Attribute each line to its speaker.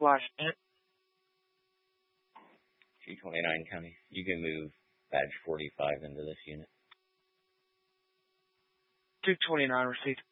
Speaker 1: Flash it.
Speaker 2: 229 County. You can move badge 45 into this unit.
Speaker 1: 229 received.